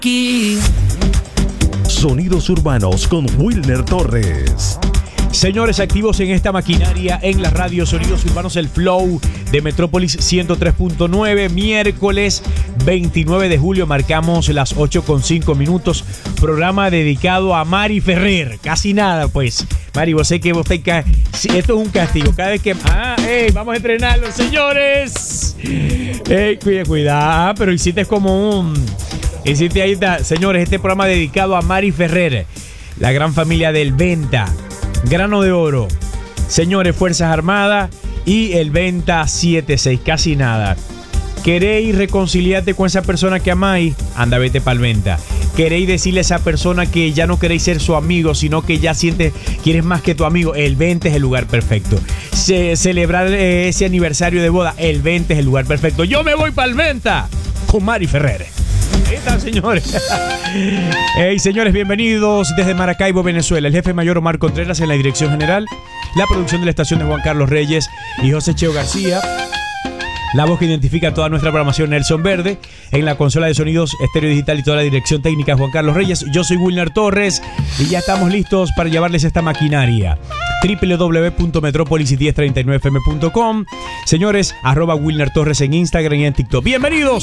Aquí. Sonidos urbanos con Wilner Torres. Señores, activos en esta maquinaria en la radio Sonidos Urbanos, el Flow de Metrópolis 103.9, miércoles 29 de julio, marcamos las 8:05. Programa dedicado a Mari Ferrer. Casi nada, pues. Mari, vos sé que vos esto es un castigo. Cada vez que... vamos a estrenarlo, señores. Cuidado, pero hiciste como un... Hiciste ahí, señores, este programa dedicado a Mari Ferrer, la gran familia del Venta, Grano de Oro, señores, Fuerzas Armadas y el Venta 76, casi nada. ¿Queréis reconciliarte con esa persona que amáis? Anda, vete pa'l Venta. ¿Queréis decirle a esa persona que ya no queréis ser su amigo, sino que ya quieres más que tu amigo? El Venta es el lugar perfecto. Celebrar ese aniversario de boda, el Venta es el lugar perfecto. Yo me voy pa'l Venta con Mari Ferrer. Ahí están, señores. Hey, señores, bienvenidos desde Maracaibo, Venezuela. El jefe mayor Omar Contreras en la dirección general. La producción de la estación de Juan Carlos Reyes y José Cheo García. La voz que identifica toda nuestra programación, Nelson Verde. En la consola de sonidos, estéreo digital y toda la dirección técnica, Juan Carlos Reyes. Yo soy Wilner Torres y ya estamos listos para llevarles esta maquinaria. www.metropolis1039fm.com. Señores, @Wilner Torres en Instagram y en TikTok. ¡Bienvenidos!